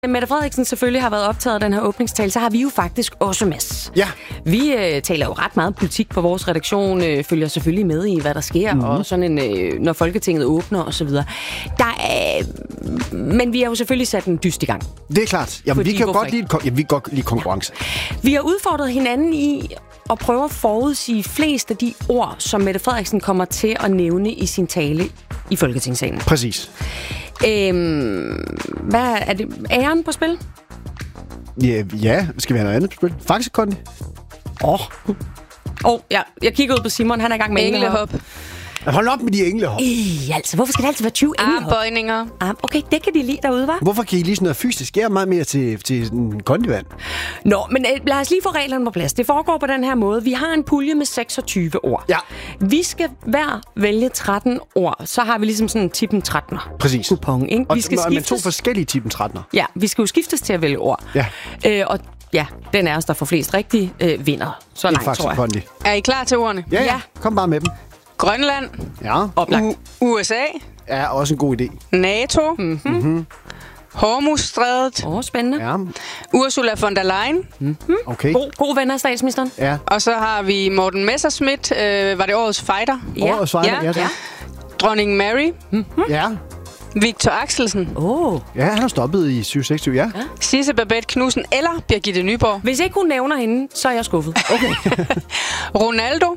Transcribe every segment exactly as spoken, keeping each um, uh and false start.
Mette Frederiksen selvfølgelig har været optaget af den her åbningstale, så har vi jo faktisk også Mads. Ja. Vi øh, taler jo ret meget politik på vores redaktion, øh, følger selvfølgelig med i, hvad der sker, mm-hmm. og sådan en, øh, når Folketinget åbner og så videre. Der er, men vi har jo selvfølgelig sat en dyst i gang. Det er klart. Jamen, vi kan jo godt lide, ja, vi kan godt lide konkurrence. Vi har udfordret hinanden i at prøve at forudsige flest af de ord, som Mette Frederiksen kommer til at nævne i sin tale i Folketingssalen. Præcis. Øhm, hvad er det? Æren på spil? Ja, ja. Skal vi have noget andet på spil? Faktisk, Conny. Åh. Oh. Åh, oh, ja. Jeg kigger ud på Simon. Han er i gang med englehop. Hold op med de englehop. Ej, altså, hvorfor skal det altid være tyve englehop? Armbøjninger. Ah, okay, det kan de lide derude, hva'? Hvorfor kan I lige sådan noget fysisk? Jeg er meget mere til, til en kondivand. Nå, men øh, lad os lige få reglerne på plads. Det foregår på den her måde. Vi har en pulje med seksogtyve ord. Ja. Vi skal hver vælge tretten ord. Så har vi ligesom sådan en tippen trettener. Præcis. Kupon, ikke? Og vi skal med skiftes. to forskellige typen trettener. Ja, vi skal jo skiftes til at vælge ord. Ja. Øh, og ja, den er os, der får flest rigtige øh, vinder. Så langt, faktisk, tror jeg. Conny. Er I klar til ordene? Ja, ja, Ja. kom bare med dem. Grønland. Ja. Oplagt. U- U S A. Er også en god idé. NATO. Mhm. Mm-hmm. Hormuzstrædet. Åh, oh, spændende. Ja, Ursula von der Leyen. okay. God, god ven af statsministeren. Ja. Og så har vi Morten Messerschmidt. Øh, var det årets fighter? Ja. Årets fighter, Ja, ja, ja. ja. Dronning Mary. Ja. Victor Axelsen. Åh. Oh. Ja, han har stoppet i syv seksogtyve, ja. ja. Sisse Babette Knudsen eller Birgitte Nyborg. Hvis ikke hun nævner hende, så er jeg skuffet. Okay. Ronaldo.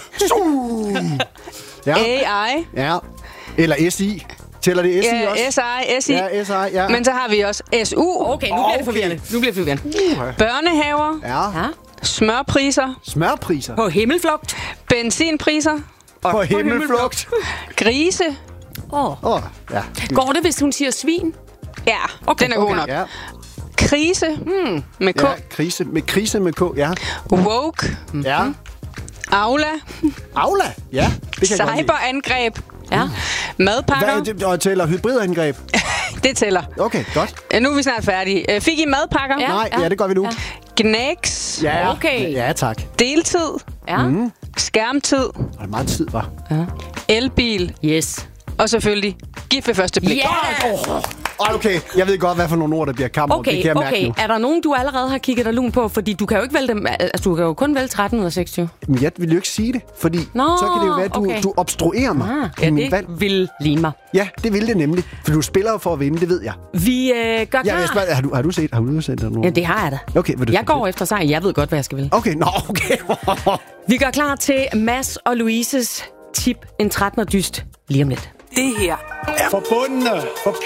Ja. A I. Ja. Eller S I. Tæller det S I Ja, også? S I. S I. Ja, S I, ja. Men så har vi også S U. Okay, nu bliver det forvirrende. Nu bliver det forvirrende. Børnehaver. Ja. Ja. Smørpriser. Smørpriser. På himmelflugt. Benzinpriser. Og På himmelflugt. Grise. Åh. Åh, oh, ja. Går det, hvis hun siger svin? Ja, Okay, den er god okay. nok. Ja. Krise. Hmm, med K. Ja, krise. Med krise med K, ja. Woke. Ja. Aula. Aula. Ja, det kan jeg godt lide. Cyberangreb. Ja. Madpakker. Hvad, det, og tæller hybridangreb? Det tæller. Okay, godt. Ja, nu er vi snart færdige. Øh, Fik I madpakker? Ja. Nej, ja, det gør vi nu. Ja. Gnæks. Ja, Okay. Ja, tak. Deltid. Ja. Mm. Skærmtid. Og det er meget tid, var. Elbil. Yes. Og selvfølgelig gift ved første blik. Ja! Okay, jeg ved godt, hvad for nogle ord, der bliver kammer. Det Okay, kan jeg mærke okay. nu. Er der nogen, du allerede har kigget dig lun på? Fordi du kan jo ikke vælge dem. Altså, du kan jo kun vælge tretten ud af seksogtyve. Men jeg vil jo ikke sige det, fordi Nå, så kan det jo være, at du, okay. du obstruerer mig Ah, i ja, min det valg. vil ligne mig. Ja, det vil det nemlig. For du spiller jo for at vinde, det ved jeg. Vi øh, gør klar. Ja, jeg spørger, har, du, har du set, har du set nogen? Ja, det har jeg da. Okay, vil du Jeg går efter sig. Jeg ved godt, hvad jeg skal vælge. Okay, nå, okay. Vi gør klar til Mads og Louises tip en trettener dyst lige om lidt. Det her er forbundne,